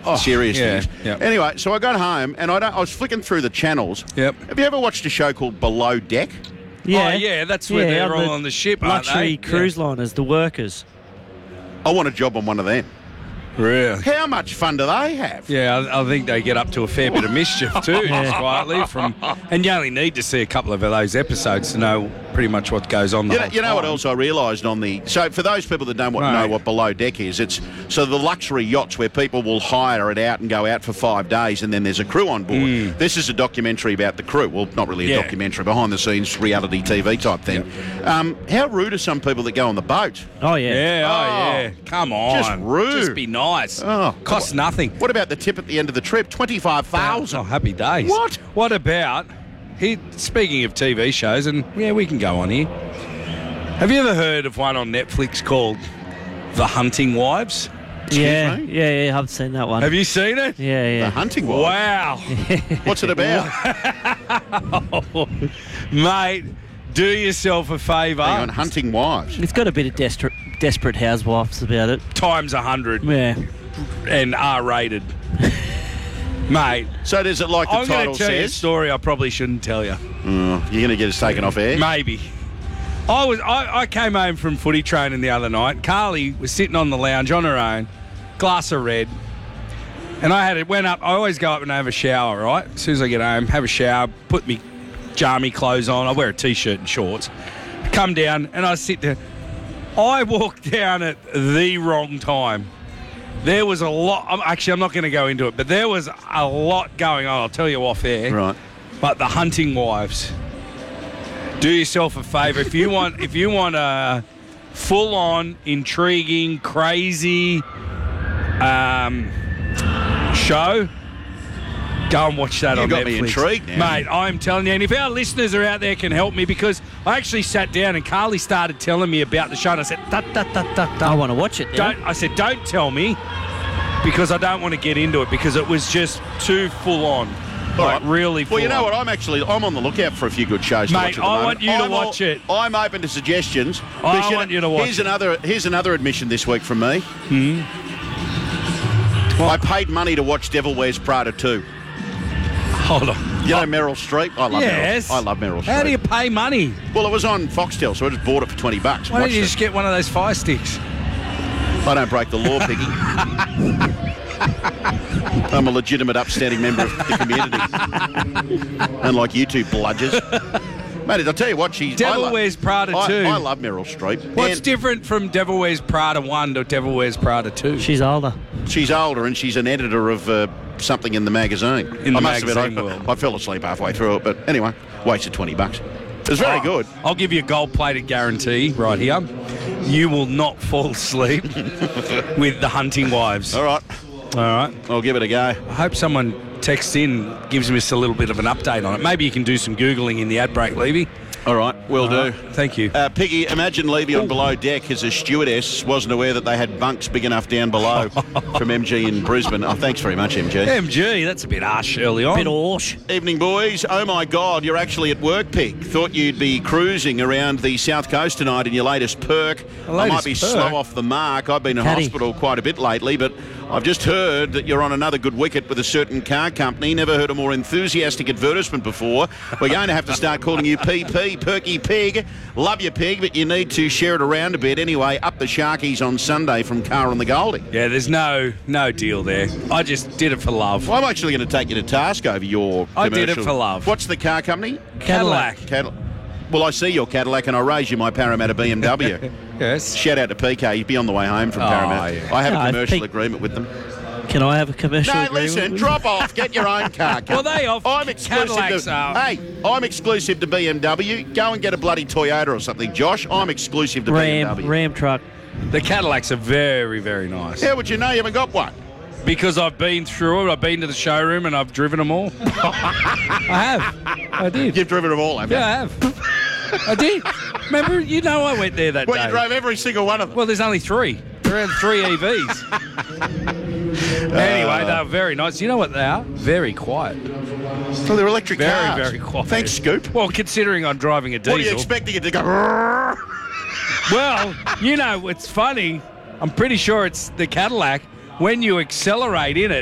serious yeah, things. yeah. Anyway, so I got home and I was flicking through the channels. Yep. Have you ever watched a show called Below Deck? Yeah. Oh, yeah, that's where they're all on the ship, aren't luxury they? cruise liners, the workers. I want a job on one of them. Really? How much fun do they have? Yeah, I think they get up to a fair bit of mischief too, just quietly. And you only need to see a couple of those episodes to know pretty much what goes on. You know what else I realised on the... So for those people that don't know what Below Deck is, it's so the luxury yachts where people will hire it out and go out for 5 days and then there's a crew on board. This is a documentary about the crew. Well, not really a documentary, behind-the-scenes reality TV type thing. How rude are some people that go on the boat? Oh, yeah. Yeah, Come on. Just rude. Just be nice. Oh. Costs nothing. What about the tip at the end of the trip? 25,000. Oh, happy days. What? What about... Speaking of TV shows, and we can go on here. Have you ever heard of one on Netflix called The Hunting Wives? Yeah, me? yeah, I've seen that one. Have you seen it? Yeah, The yeah. Hunting Wives. Wow. What's it about? Mate, do yourself a favour. Hang on, Hunting Wives. It's got a bit of desperate housewives about it. Times 100 Yeah. and R-rated. Mate, So does it like the I'm going title to tell you a says? story I probably shouldn't tell you. You're going to get us taken off air? Maybe. I came home from footy training the other night. Carly was sitting on the lounge on her own, glass of red. And I went up. I always go up and have a shower, right? As soon as I get home, have a shower, put me jammy clothes on. I wear a T-shirt and shorts. Come down and I sit there. I walked down at the wrong time. There was a lot. Actually, I'm not going to go into it, but there was a lot going on. I'll tell you off air. Right. But The Hunting Wives. Do yourself a favour if you want a full-on, intriguing, crazy show. Go and watch that on Netflix. You got me intrigued now. Mate, I'm telling you, and if our listeners are out there can help me, because I actually sat down and Carly started telling me about the show, and I said, I want to watch it now. don't tell me, because I don't want to get into it, because it was just too full-on. Like, really full Well, you know on. what? I'm on the lookout for a few good shows to Mate, watch at the I moment. want you to watch it. I'm open to suggestions. I want you to watch Here's another admission this week from me. I paid money to watch Devil Wears Prada 2. Hold on. You know Meryl Streep? I love Yes. Meryl. I love Meryl Streep. How do you pay money? Well, it was on Foxtel, so I just bought it for $20. Why don't Watched you it. just get one of those fire sticks? I don't break the law, Piggy. I'm a legitimate, upstanding member of the community. Unlike you two bludgers. Mate, I'll tell you what, Devil Wears Prada 2. I love Meryl Streep. What's And different from Devil Wears Prada 1 to Devil Wears Prada 2? She's older. she's older and she's an editor of something in the magazine. In the I must magazine admit, world. I fell asleep halfway through it, but anyway, wasted $20. It was very good. I'll give you a gold-plated guarantee right here. You will not fall asleep with The Hunting Wives. All right, All right. I'll give it a go. I hope someone texts in, gives us a little bit of an update on it. Maybe you can do some Googling in the ad break, Levy. All right, will do. Thank you. Piggy, imagine Levy on Below Deck as a stewardess wasn't aware that they had bunks big enough down below from MG in Brisbane. Oh, thanks very much, MG. MG, that's a bit harsh early on. Bit harsh. Evening, boys. Oh, my God, you're actually at work, Pig. Thought you'd be cruising around the South Coast tonight in your latest perk. I might be slow off the mark. I've been in Caddy. hospital quite a bit lately, but I've just heard that you're on another good wicket with a certain car company. Never heard a more enthusiastic advertisement before. We're going to have to start calling you PP, Perky Pig. Love you, Pig, but you need to share it around a bit. Anyway, up the Sharkies on Sunday from Car and the Goldie. Yeah, there's no deal there. I just did it for love. Well, I'm actually going to take you to task over your commercial. I did it for love. What's the car company? Cadillac. Well, I see your Cadillac and I raise you my Parramatta BMW. Yes. Shout out to PK. He'd be on the way home from Parramatta. yeah. I have No, a commercial Pete- agreement with them. Can I have a commercial No, agreement listen, with drop off. Get your own car. Well, they offer I'm exclusive Cadillacs to, are- Hey, I'm exclusive to BMW. Go and get a bloody Toyota or something, Josh. I'm exclusive to BMW. Ram truck. The Cadillacs are very, very nice. How would you know you haven't got one? Because I've been through it. I've been to the showroom and I've driven them all. I have. I did. You've driven them all, haven't you? Yeah, I have. I did. Remember, you know I went there that Well, day. you drove every single one of them. Well, there's only three. There are 3 EVs. Anyway, they're very nice. You know what they are? Very quiet. Well, they're electric Very, cars. very quiet. Thanks, Scoop. Well, considering I'm driving a diesel. What are you expecting it to go? Well, you know, it's funny. I'm pretty sure it's the Cadillac. When you accelerate in